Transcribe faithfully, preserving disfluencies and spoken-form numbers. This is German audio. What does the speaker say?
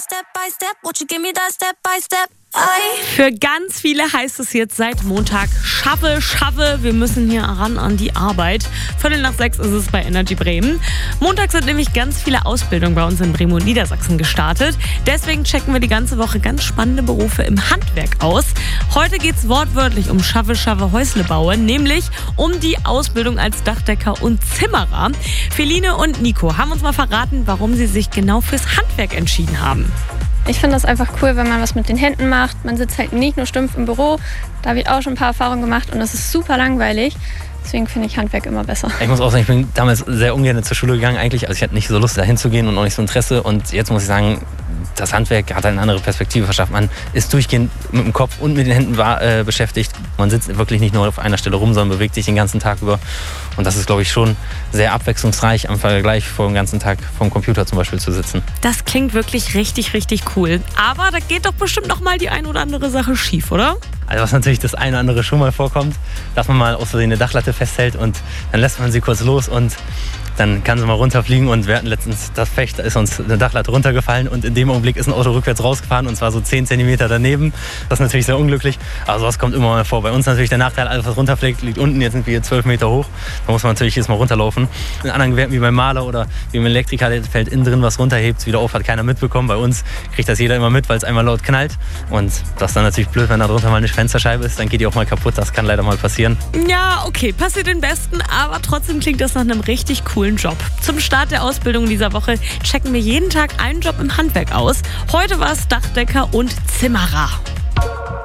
step by step? Won't you give me that step by step? Für ganz viele heißt es jetzt seit Montag, schaffe, schaffe, wir müssen hier ran an die Arbeit. Viertel nach sechs ist es bei Energy Bremen. Montag sind nämlich ganz viele Ausbildungen bei uns in Bremen und Niedersachsen gestartet. Deswegen checken wir die ganze Woche ganz spannende Berufe im Handwerk aus. Heute geht es wortwörtlich um Schaffe, schaffe, Häusle bauen, nämlich um die Ausbildung als Dachdecker und Zimmerer. Feline und Nico haben uns mal verraten, warum sie sich genau fürs Handwerk entschieden haben. Ich finde das einfach cool, wenn man was mit den Händen macht. Man sitzt halt nicht nur stumpf im Büro. Da habe ich auch schon ein paar Erfahrungen gemacht und das ist super langweilig. Deswegen finde ich Handwerk immer besser. Ich muss auch sagen, ich bin damals sehr ungern zur Schule gegangen eigentlich. Also ich hatte nicht so Lust, da hinzugehen und auch nicht so Interesse. Und jetzt muss ich sagen, das Handwerk hat eine andere Perspektive verschafft. Man ist durchgehend mit dem Kopf und mit den Händen äh, beschäftigt. Man sitzt wirklich nicht nur auf einer Stelle rum, sondern bewegt sich den ganzen Tag über. Und das ist, glaube ich, schon sehr abwechslungsreich am Vergleich vor dem ganzen Tag vom Computer zum Beispiel zu sitzen. Das klingt wirklich richtig, richtig cool. Aber da geht doch bestimmt noch mal die ein oder andere Sache schief, oder? Also was natürlich das eine oder andere schon mal vorkommt, dass man mal aus Versehen eine Dachlatte festhält und dann lässt man sie kurz los und dann kann sie mal runterfliegen. Und wir hatten letztens das Pech, da ist uns eine Dachlatte runtergefallen und in dem Augenblick ist ein Auto rückwärts rausgefahren und zwar so zehn Zentimeter daneben. Das ist natürlich sehr unglücklich, aber sowas kommt immer mal vor. Bei uns natürlich der Nachteil, alles was runterfliegt, liegt unten, jetzt sind wir hier zwölf Meter hoch. Da muss man natürlich jedes Mal runterlaufen. In anderen Gewerben wie beim Maler oder wie beim Elektriker, der fällt innen drin was runterhebt, wieder auf, hat keiner mitbekommen. Bei uns kriegt das jeder immer mit, weil es einmal laut knallt. Und das ist dann natürlich blöd, wenn da drunter mal eine Fensterscheibe ist, dann geht die auch mal kaputt. Das kann leider mal passieren. Ja, okay, passiert den Besten, aber trotzdem klingt das nach einem richtig coolen Job. Zum Start der Ausbildung dieser Woche checken wir jeden Tag einen Job im Handwerk aus. Heute war es Dachdecker und Zimmerer.